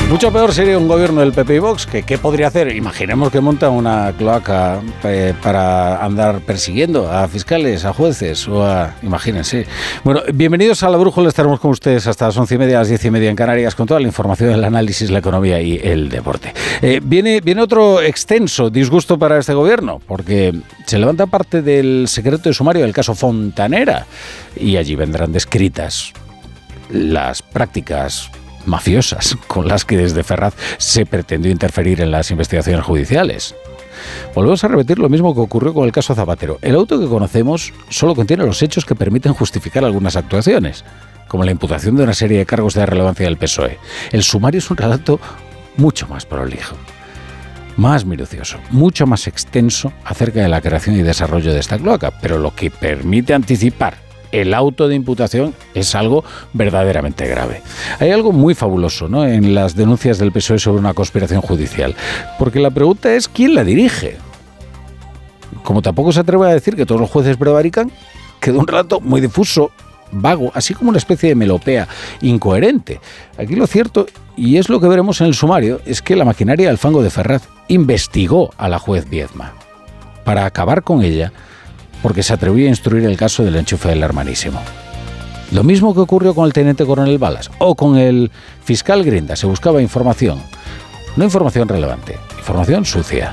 Mucho peor sería un gobierno del PP y Vox, que ¿qué podría hacer? Imaginemos que monta una cloaca para andar persiguiendo a fiscales, a jueces, imagínense. Bueno, bienvenidos a La Brújula, estaremos con ustedes hasta las 11:30, las 10:30 en Canarias, con toda la información, el análisis, la economía y el deporte. Viene otro extenso disgusto para este gobierno, porque se levanta parte del secreto de sumario del caso Fontanera, y allí vendrán descritas las prácticas mafiosas con las que desde Ferraz se pretendió interferir en las investigaciones judiciales. Volvemos a repetir lo mismo que ocurrió con el caso Zapatero. El auto que conocemos solo contiene los hechos que permiten justificar algunas actuaciones, como la imputación de una serie de cargos de relevancia del PSOE. El sumario es un relato mucho más prolijo, más minucioso, mucho más extenso acerca de la creación y desarrollo de esta cloaca, pero lo que permite anticipar el auto de imputación es algo verdaderamente grave. Hay algo muy fabuloso, ¿no?, en las denuncias del PSOE sobre una conspiración judicial, porque la pregunta es ¿quién la dirige? Como tampoco se atreve a decir que todos los jueces prevarican, queda un relato muy difuso, vago, así como una especie de melopea incoherente. Aquí lo cierto, y es lo que veremos en el sumario, es que la maquinaria del fango de Ferraz investigó a la juez Viedma para acabar con ella, porque se atrevió a instruir el caso del enchufe del Hermanísimo. Lo mismo que ocurrió con el teniente coronel Balas o con el fiscal Grinda. Se buscaba información, no información relevante, información sucia,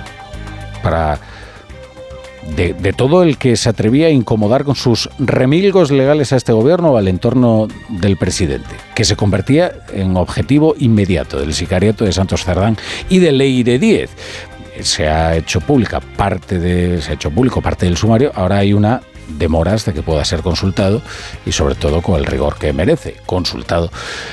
de todo el que se atrevía a incomodar con sus remilgos legales a este gobierno o al entorno del presidente, que se convertía en objetivo inmediato del sicariato de Santos Cerdán y de Leire Díez. Se ha hecho público parte del sumario. Ahora hay una demora hasta que pueda ser consultado y sobre todo con el rigor que merece, consultado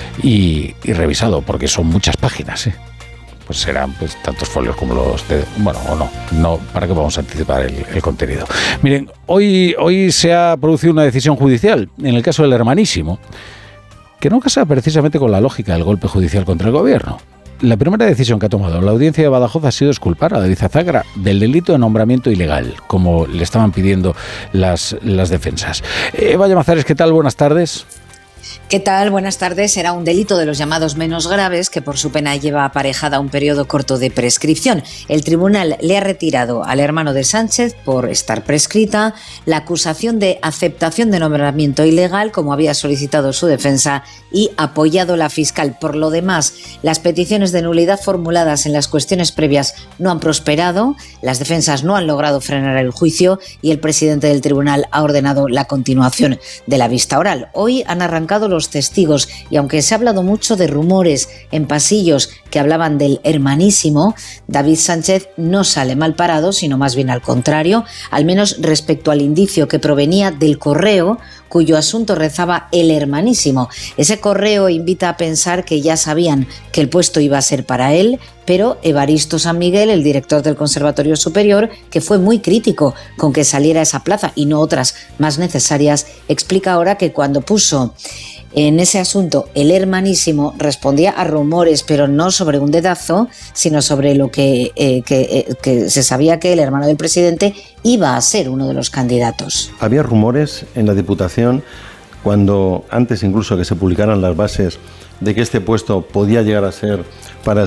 y revisado, porque son muchas páginas, pues serán tantos folios como los de... Bueno, o no, para que vamos a anticipar el contenido. Miren, hoy se ha producido una decisión judicial en el caso del Hermanísimo, que no casa precisamente con la lógica del golpe judicial contra el gobierno. La primera decisión que ha tomado la audiencia de Badajoz ha sido exculpar a David Azagra del delito de nombramiento ilegal, como le estaban pidiendo las defensas. Eva Llamazares, ¿qué tal? Buenas tardes. ¿Qué tal? Buenas tardes. Era un delito de los llamados menos graves que por su pena lleva aparejada un periodo corto de prescripción. El tribunal le ha retirado al hermano de Sánchez, por estar prescrita, la acusación de aceptación de nombramiento ilegal, como había solicitado su defensa, y apoyado la fiscal. Por lo demás, las peticiones de nulidad formuladas en las cuestiones previas no han prosperado, las defensas no han logrado frenar el juicio y el presidente del tribunal ha ordenado la continuación de la vista oral. Hoy han arrancado los testigos y aunque se ha hablado mucho de rumores en pasillos que hablaban del Hermanísimo, David Sánchez no sale mal parado, sino más bien al contrario, al menos respecto al indicio que provenía del correo cuyo asunto rezaba el Hermanísimo. Ese correo invita a pensar que ya sabían que el puesto iba a ser para él, pero Evaristo San Miguel, el director del Conservatorio Superior, que fue muy crítico con que saliera esa plaza y no otras más necesarias, explica ahora que cuando puso en ese asunto el Hermanísimo respondía a rumores, pero no sobre un dedazo, sino sobre lo que se sabía que el hermano del presidente iba a ser uno de los candidatos. Había rumores en la Diputación, cuando antes incluso que se publicaran las bases de que este puesto podía llegar a ser para